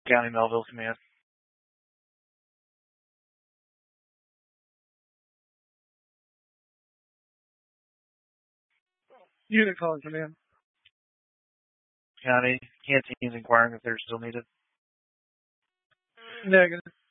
County Melville Command. Unit calling command. County canteens inquiring if they're still needed. Negative.